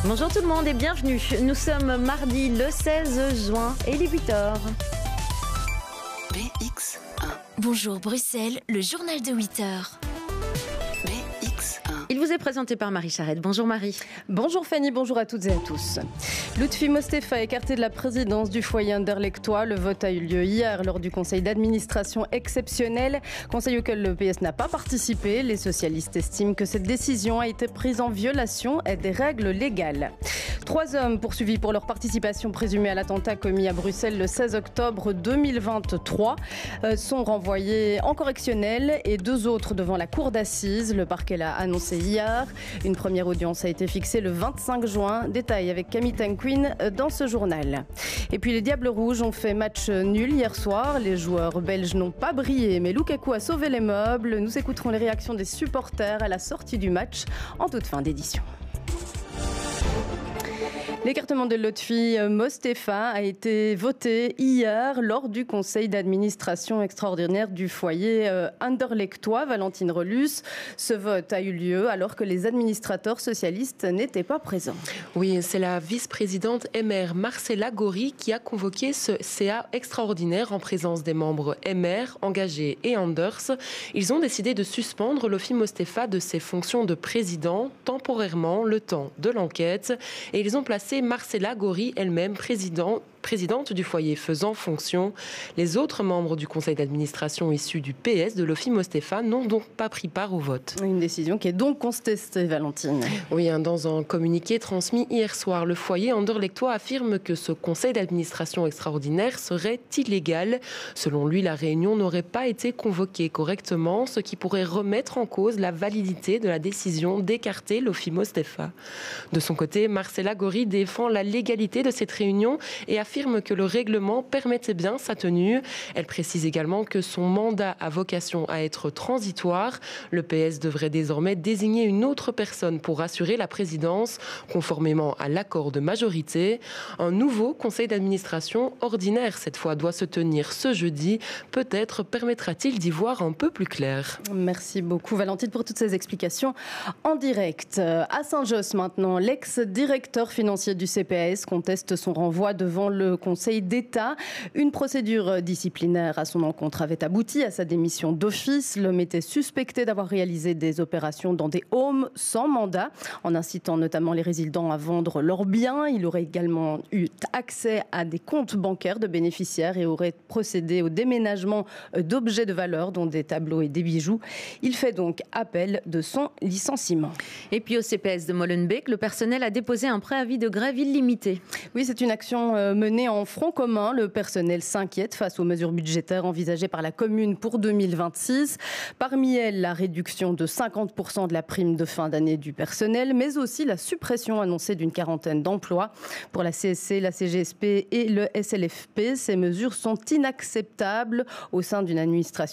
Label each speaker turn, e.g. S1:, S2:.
S1: Bonjour tout le monde et bienvenue. Nous sommes mardi le 16 juin et il est 8h.
S2: BX1.
S3: Bonjour Bruxelles, le journal de 8h.
S2: BX1.
S1: Il vous est présenté par Marie Charette. Bonjour Marie.
S4: Bonjour Fanny, bonjour à toutes et à tous. Lutfi Mostefa écarté de la présidence du foyer Anderlechtois. Le vote a eu lieu hier lors du conseil d'administration exceptionnel. Conseil auquel le PS n'a pas participé. Les socialistes estiment que cette décision a été prise en violation des règles légales. 3 hommes poursuivis pour leur participation présumée à l'attentat commis à Bruxelles le 16 octobre 2023 sont renvoyés en correctionnel et 2 autres devant la cour d'assises. Le parquet l'a annoncé hier. Une première audience a été fixée le 25 juin. Détail avec Camille Tanquin dans ce journal. Et puis les Diables Rouges ont fait match nul hier soir. Les joueurs belges n'ont pas brillé, mais Lukaku a sauvé les meubles. Nous écouterons les réactions des supporters à la sortie du match en toute fin d'édition. L'écartement de Lutfi Mostefa a été voté hier lors du conseil d'administration extraordinaire du foyer Anderlechtois. Valentine Relus, ce vote a eu lieu alors que les administrateurs socialistes n'étaient pas présents.
S5: Oui, c'est la vice-présidente MR Marcela Gori qui a convoqué ce CA extraordinaire en présence des membres MR, engagés et Anders. Ils ont décidé de suspendre Lutfi Mostefa de ses fonctions de président temporairement le temps de l'enquête et ils ont placé Marcela Gori, elle-même présidente du foyer faisant fonction. Les autres membres du conseil d'administration issus du PS de Lutfi Mostefa n'ont donc pas pris part au vote.
S4: Une décision qui est donc contestée, Valentine.
S5: Oui, dans un communiqué transmis hier soir, le foyer Anderlechtois affirme que ce conseil d'administration extraordinaire serait illégal. Selon lui, la réunion n'aurait pas été convoquée correctement, ce qui pourrait remettre en cause la validité de la décision d'écarter Lutfi Mostefa. De son côté, Marcela Gori défend la légalité de cette réunion et affirme que le règlement permettait bien sa tenue. Elle précise également que son mandat a vocation à être transitoire. Le PS devrait désormais désigner une autre personne pour assurer la présidence, conformément à l'accord de majorité. Un nouveau conseil d'administration ordinaire, cette fois, doit se tenir ce jeudi. Peut-être permettra-t-il d'y voir un peu plus clair.
S4: Merci beaucoup Valentine pour toutes ces explications en direct. À Saint-Josse maintenant, l'ex-directeur financier du CPAS conteste son renvoi devant le Conseil d'État. Une procédure disciplinaire à son encontre avait abouti à sa démission d'office. L'homme était suspecté d'avoir réalisé des opérations dans des homes sans mandat, en incitant notamment les résidents à vendre leurs biens. Il aurait également eu accès à des comptes bancaires de bénéficiaires et aurait procédé au déménagement d'objets de valeur, dont des tableaux et des bijoux. Il fait donc appel de son licenciement.
S1: Et puis au CPS de Molenbeek, le personnel a déposé un préavis de grève illimité.
S4: Oui, c'est une action menée en front commun. Le personnel s'inquiète face aux mesures budgétaires envisagées par la commune pour 2026. Parmi elles, la réduction de 50% de la prime de fin d'année du personnel, mais aussi la suppression annoncée d'une quarantaine d'emplois. Pour la CSC, la CGSP et le SLFP, ces mesures sont inacceptables au sein d'une administration